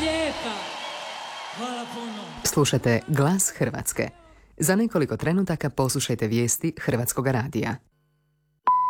lijepa. Hvala puno. Slušate Glas Hrvatske. Za nekoliko trenutaka poslušajte vijesti Hrvatskog radija.